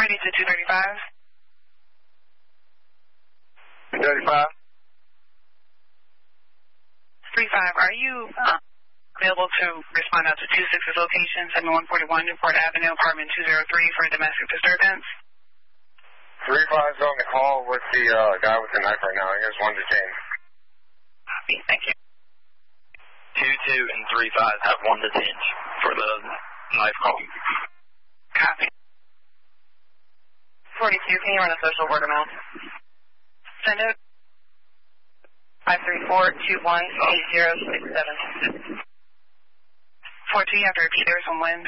Ready to 235. 235. 35, are you available to respond out to 26's location, 7141 Newport Avenue, apartment 203 for a domestic disturbance? 35's on the call with the guy with the knife right now. He has 1 detained. Copy, thank you. 22 and 35 have 1 detained for the knife call. Copy. 42, can you run a social order now? Send it. 534-21-8067. 42, you have to repeat, there's some wind.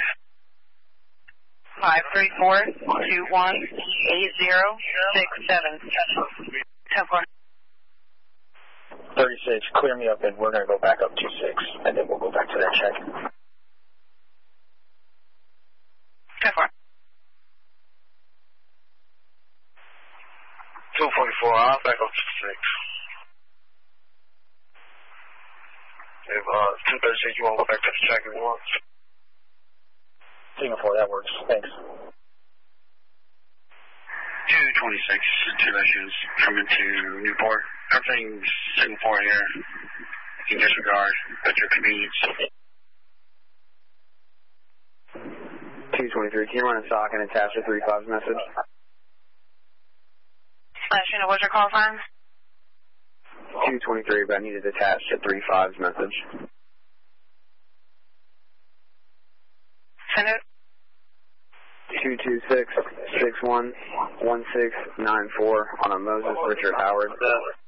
534-21-8067. 10-4. 36, clear me up and we're going to go back up 26 and then we'll go back to that check. 10-4. 244, I'll back up to 6. If 236, you want to go back to the check if you want. Signal 4, that works. Thanks. 226, two issues coming to Newport. Everything's Signal 4 here. You can disregard at your convenience. 223, can you run a sock and attach the 35's message? Unit, what's your call sign? 223, but I need it attached to 35's message. Send it. 226-61-1694 on a Moses Richard Howard.